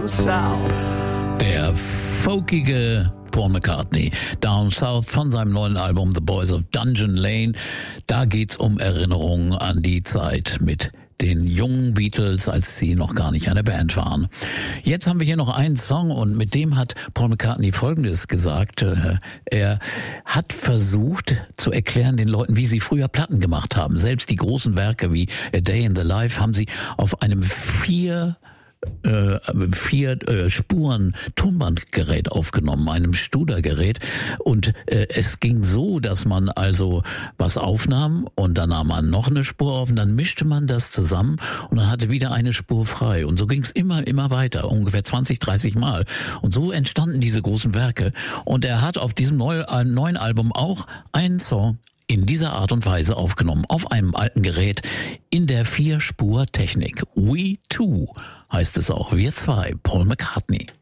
south. Der folkige Paul McCartney, Down South von seinem neuen Album The Boys of Dungeon Lane. Da geht's um Erinnerungen an die Zeit mit den jungen Beatles, als sie noch gar nicht eine Band waren. Jetzt haben wir hier noch einen Song und mit dem hat Paul McCartney Folgendes gesagt. Er hat versucht zu erklären den Leuten, wie sie früher Platten gemacht haben. Selbst die großen Werke wie A Day in the Life haben sie auf einem vier Spuren Tonbandgerät aufgenommen, einem Studergerät, und es ging so, dass man also was aufnahm und dann nahm man noch eine Spur auf und dann mischte man das zusammen und dann hatte wieder eine Spur frei und so ging es immer weiter, ungefähr 20, 30 Mal, und so entstanden diese großen Werke. Und er hat auf diesem neuen Album auch einen Song in dieser Art und Weise aufgenommen, auf einem alten Gerät, in der 4-Spur-Technik. We Two heißt es auch, wir zwei, Paul McCartney.